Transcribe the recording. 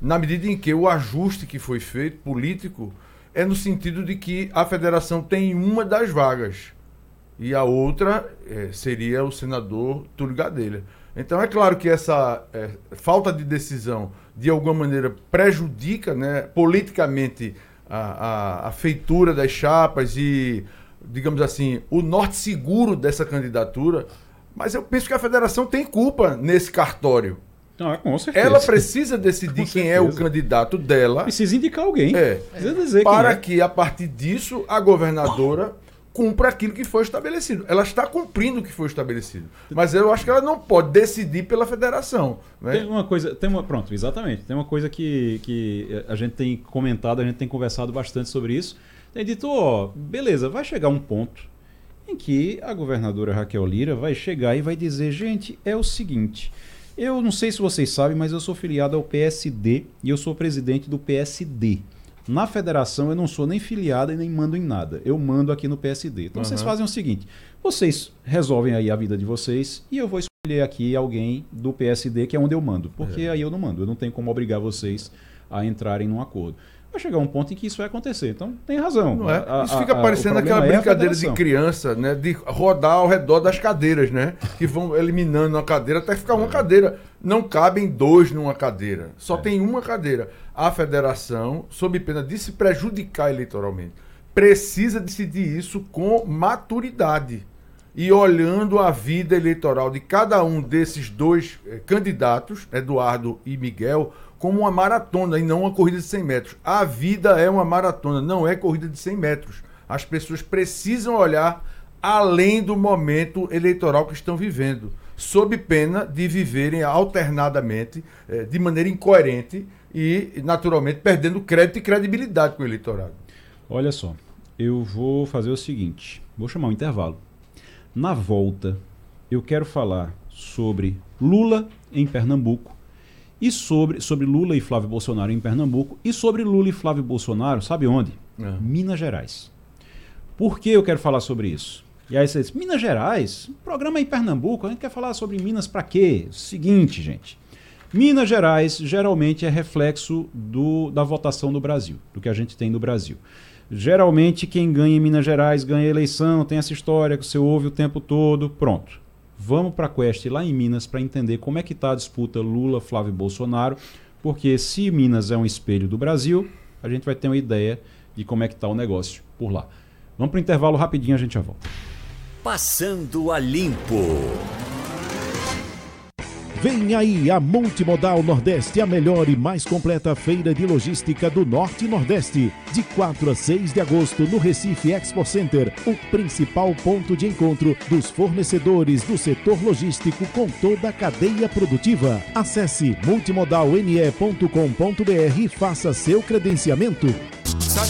na medida em que o ajuste que foi feito, político, é no sentido de que a federação tem uma das vagas e a outra seria o senador Túlio Gadelha. Então é claro que essa falta de decisão, de alguma maneira, prejudica, né, politicamente a feitura das chapas e, digamos assim, o norte seguro dessa candidatura, mas eu penso que a federação tem culpa nesse cartório. Com certeza. Ela precisa decidir quem é o candidato dela. Precisa indicar alguém. Precisa dizer para que, a partir disso, a governadora cumpra aquilo que foi estabelecido. Ela está cumprindo o que foi estabelecido. Mas eu acho que ela não pode decidir pela federação. Né? Tem uma coisa, pronto, exatamente. Tem uma coisa que a gente tem comentado, a gente tem conversado bastante sobre isso. Tem dito, beleza, vai chegar um ponto em que a governadora Raquel Lira vai chegar e vai dizer, gente, é o seguinte... Eu não sei se vocês sabem, mas eu sou filiado ao PSD e eu sou presidente do PSD. Na federação eu não sou nem filiado e nem mando em nada. Eu mando aqui no PSD. Então vocês fazem o seguinte, vocês resolvem aí a vida de vocês e eu vou escolher aqui alguém do PSD que é onde eu mando. Porque aí eu não mando, eu não tenho como obrigar vocês a entrarem num acordo. Vai chegar um ponto em que isso vai acontecer. Então, tem razão. Não é? Isso fica parecendo aquela brincadeira de criança, né? De rodar ao redor das cadeiras, né? Que vão eliminando uma cadeira até ficar uma cadeira. Não cabem dois numa cadeira. Só tem uma cadeira. A federação, sob pena de se prejudicar eleitoralmente, precisa decidir isso com maturidade. E olhando a vida eleitoral de cada um desses dois candidatos, Eduardo e Miguel, como uma maratona e não uma corrida de 100 metros. A vida é uma maratona, não é corrida de 100 metros. As pessoas precisam olhar além do momento eleitoral que estão vivendo, sob pena de viverem alternadamente, de maneira incoerente e, naturalmente, perdendo crédito e credibilidade com o eleitorado. Olha só, eu vou fazer o seguinte, vou chamar um intervalo. Na volta, eu quero falar sobre Lula em Pernambuco, e sobre Lula e Flávio Bolsonaro em Pernambuco, e sobre Lula e Flávio Bolsonaro, sabe onde? Minas Gerais. Por que eu quero falar sobre isso? E aí você diz, Minas Gerais? O programa é em Pernambuco, a gente quer falar sobre Minas para quê? Seguinte, gente. Minas Gerais geralmente é reflexo da votação no Brasil, do que a gente tem no Brasil. Geralmente quem ganha em Minas Gerais ganha a eleição, tem essa história que você ouve o tempo todo, pronto. Vamos para a Quest lá em Minas para entender como é que está a disputa Lula, Flávio e Bolsonaro, porque se Minas é um espelho do Brasil, a gente vai ter uma ideia de como é que está o negócio por lá. Vamos para o intervalo rapidinho, a gente já volta. Passando a Limpo. Vem aí a Multimodal Nordeste, a melhor e mais completa feira de logística do Norte e Nordeste. De 4 a 6 de agosto no Recife Expo Center, o principal ponto de encontro dos fornecedores do setor logístico com toda a cadeia produtiva. Acesse multimodalne.com.br e faça seu credenciamento. Sabe